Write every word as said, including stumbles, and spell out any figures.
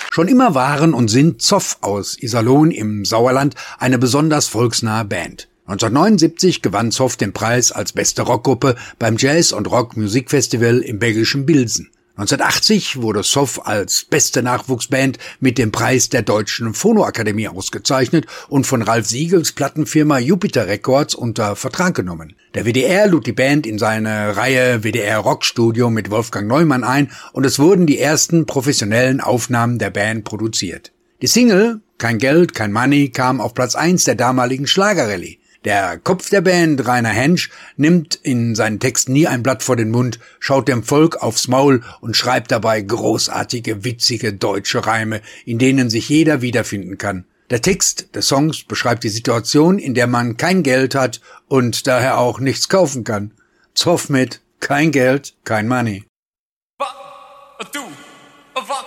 Schon immer waren und sind Zoff aus Iserlohn im Sauerland eine besonders volksnahe Band. neunzehnhundertneunundsiebzig gewann Zoff den Preis als beste Rockgruppe beim Jazz- und Rock-Musikfestival im belgischen Bilsen. neunzehnhundertachtzig wurde Zoff als beste Nachwuchsband mit dem Preis der Deutschen Phonoakademie ausgezeichnet und von Ralf Siegels Plattenfirma Jupiter Records unter Vertrag genommen. Der W D R lud die Band in seine Reihe W D R Rockstudio mit Wolfgang Neumann ein und es wurden die ersten professionellen Aufnahmen der Band produziert. Die Single Kein Geld, kein Money kam auf Platz eins der damaligen Schlagerrallye. Der Kopf der Band, Rainer Hensch, nimmt in seinen Texten nie ein Blatt vor den Mund, schaut dem Volk aufs Maul und schreibt dabei großartige, witzige deutsche Reime, in denen sich jeder wiederfinden kann. Der Text des Songs beschreibt die Situation, in der man kein Geld hat und daher auch nichts kaufen kann. Zoff mit Kein Geld, kein Money. One, two.